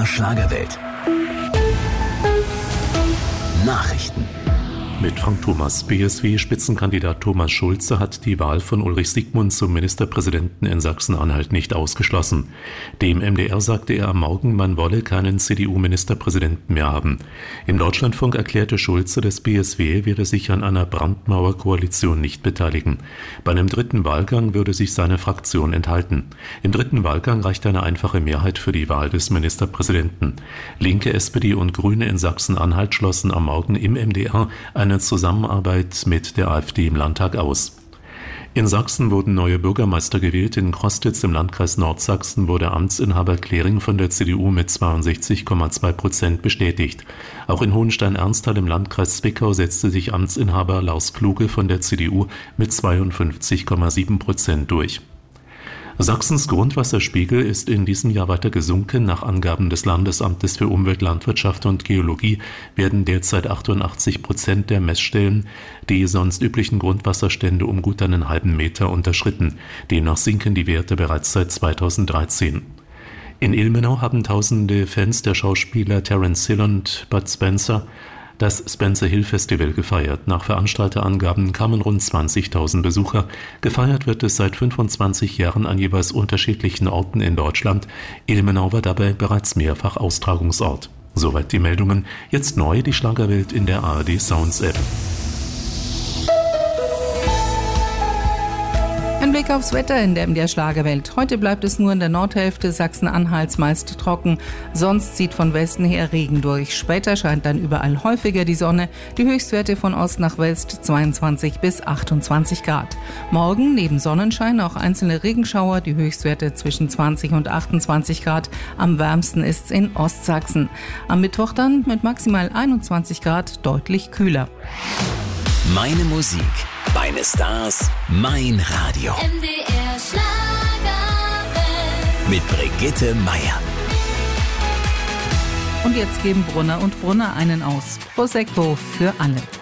Schlagerwelt. Nachrichten. Mit Frank Thomas. BSW-Spitzenkandidat Thomas Schulze hat die Wahl von Ulrich Siegmund zum Ministerpräsidenten in Sachsen-Anhalt nicht ausgeschlossen. Dem MDR sagte er am Morgen, man wolle keinen CDU-Ministerpräsidenten mehr haben. Im Deutschlandfunk erklärte Schulze, das BSW werde sich an einer Brandmauer-Koalition nicht beteiligen. Bei einem dritten Wahlgang würde sich seine Fraktion enthalten. Im dritten Wahlgang reicht eine einfache Mehrheit für die Wahl des Ministerpräsidenten. Linke, SPD und Grüne in Sachsen-Anhalt schlossen am Morgen im MDR eine Zusammenarbeit mit der AfD im Landtag aus. In Sachsen wurden neue Bürgermeister gewählt. In Crostitz im Landkreis Nordsachsen wurde Amtsinhaber Klering von der CDU mit 62,2% bestätigt. Auch in Hohenstein-Ernsthal im Landkreis Zwickau setzte sich Amtsinhaber Lars Kluge von der CDU mit 52,7% durch. Sachsens Grundwasserspiegel ist in diesem Jahr weiter gesunken. Nach Angaben des Landesamtes für Umwelt, Landwirtschaft und Geologie werden derzeit 88% der Messstellen die sonst üblichen Grundwasserstände um gut einen halben Meter unterschritten. Demnach sinken die Werte bereits seit 2013. In Ilmenau haben tausende Fans der Schauspieler Terence Hill und Bud Spencer das Spencer Hill Festival gefeiert. Nach Veranstalterangaben kamen rund 20.000 Besucher. Gefeiert wird es seit 25 Jahren an jeweils unterschiedlichen Orten in Deutschland. Ilmenau war dabei bereits mehrfach Austragungsort. Soweit die Meldungen. Jetzt neu die Schlagerwelt in der ARD Sounds App. Ein Blick aufs Wetter in der MDR Schlagerwelt. Heute bleibt es nur in der Nordhälfte Sachsen-Anhalts meist trocken. Sonst zieht von Westen her Regen durch. Später scheint dann überall häufiger die Sonne. Die Höchstwerte von Ost nach West 22 bis 28 Grad. Morgen neben Sonnenschein auch einzelne Regenschauer. Die Höchstwerte zwischen 20 und 28 Grad. Am wärmsten ist's in Ostsachsen. Am Mittwoch dann mit maximal 21 Grad deutlich kühler. Meine Musik, meine Stars, mein Radio. MDR Schlagerwelt. Mit Brigitte Meier. Und jetzt geben Brunner und Brunner einen aus. Prosecco für alle.